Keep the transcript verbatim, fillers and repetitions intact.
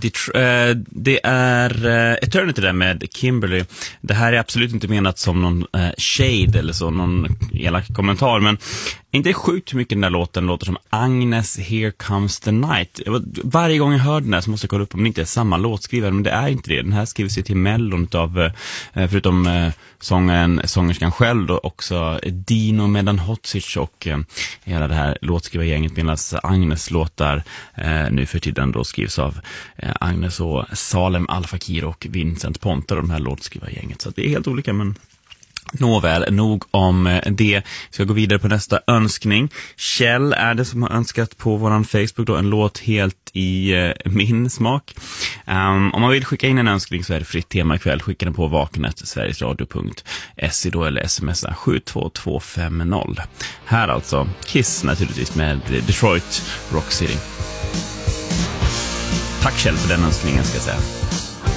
Det, äh, det är äh, Eternity där med Kimberly. Det här är absolut inte menat som någon äh, shade eller så, någon elak kommentar, men inte är sjukt hur mycket den där låten låter som Agnes Here Comes the Night. Varje gång jag hör den här så måste jag kolla upp om det inte är samma låtskrivare, men det är inte det. Den här skrivs ju till Mellon av, förutom sångaren, sångerskan själv då, också Dino Medan Hotsic och eh, hela det här låtskrivargänget, medan Agnes låtar eh, nu för tiden då skrivs av eh, Agnes och Salem Al Fakir och Vincent Ponta, de här låtskrivargänget. Så det är helt olika, men nåväl, nog om det. Vi ska gå vidare på nästa önskning. Kjell är det som har önskat på våran Facebook då en låt helt i eh, min smak. Um, om man vill skicka in en önskning så är det fritt tema ikväll. Skicka den på vaknet sverigesradio punkt se då eller smsa sju två två fem noll. Här alltså Kiss naturligtvis med Detroit Rock City. Tack Kjell för den önskningen ska jag säga.